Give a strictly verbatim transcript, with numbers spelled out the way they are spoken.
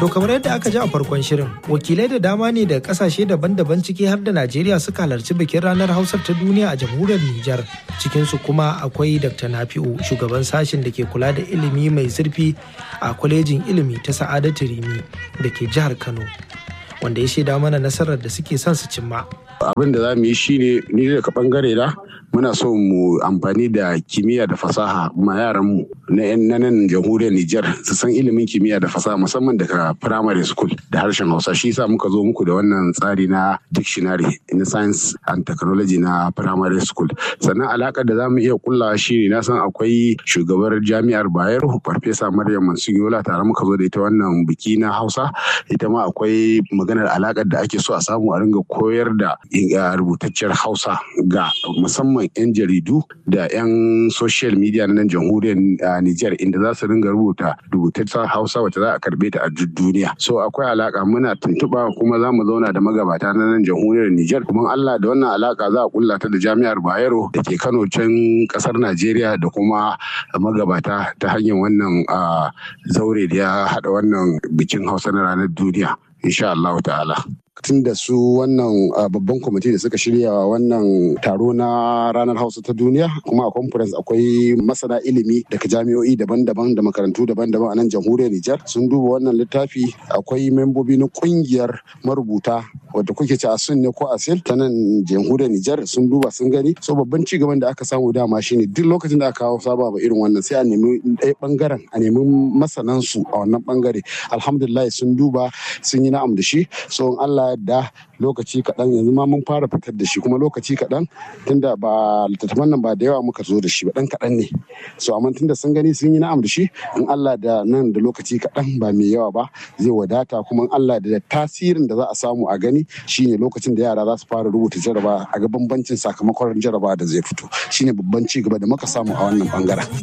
To kamar yadda aka ji a farkon shirin, wakilai da dama ne da kasashe daban-daban ciki har da Najeriya suka halarci bikin ranar Hausa ta duniya a jamhuriyar Nijar. Cikinsu kuma akwai Dakta Nafi'u, shugaban sashen da ke kula da ilimi mai zurfi a kwalejin ilimi ta Sa'adatu Rimi da ke jihar Kano, wanda ya shaida mana nasarar da suke son su cimma. Abin da za mu yi shine ni daga bangare na muna so mu amfani da kimiyya da fasaha ma yaran mu na nan jamhuriyar Nijar su san ilimin kimiyya da fasaha musamman daga primary school da harshen Hausa. Shi yasa muka zo muku da wannan tsari na dictionary na science and technology na primary school. Sannan alakar da za mu iya kullawa shi ne na san akwai shugabar jami'ar Bayero Farfesa Maryam Mansuyola tare muka zo da ita wannan biki na Hausa. Ita ma akwai maganar alakar da ake so a samu a ringa koyar da rubutacciyar Hausa ga musamman 'yan jaridu da 'yan social media na nan jamhuriyar Nijar inda za su ringa rubuta rubutaccen Hausa wacce za a karbe ta a duk duniya. So akwai alaka muna tuntuɓa kuma za mu zauna da magabata na nan jamhuriyar Nijar. Kuma Allah da wannan alaka za a kulla ta da jami'ar Bayero da ke Kano can kasar Najeriya da kuma magabata ta hanyar wannan zaure da ya haɗa wannan bikin Hausa na ranar duniya. Insha Allah ta'ala. Tun da su wannan babban kwamiti da suka shirya wannan taro na ranar Hausa ta duniya kuma a conference akwai masana ilimi daga jami'o'i daban-daban da makarantu daban-daban a nan jamhuriyar Nijar sun duba wannan littafi. Akwai membobi na kungiyar marubuta wadda kuke ci asun ne ko asil ta nan jamhuriyar Nijar sun duba sun gani. So babban ci gaban da aka samu dama shine duk lokacin da aka kawo saba ba irin wannan sai a nemi ɗaya bangaren a nemi masanan su a wannan bangare. Alhamdulillah sun duba sun yi na'am da shi. So Allah da lokaci kaɗan yanzu ma mun fara fitar da shi kuma lokaci kaɗan tunda ba littattafan nan ba da yawa muka zo da shi ba ɗan kaɗan ne. So amma tunda sun gani sun yi na'am da shi in Allah da nan da lokaci kaɗan ba mai yawa ba zai wadata kuma in Allah da tasirin da za a samu a gani shine lokacin da yara za su fara rubuta jaraba a ga bambancin sakamakon jaraba da zai fito shine babban ci gaba da muka samu a wannan bangaren.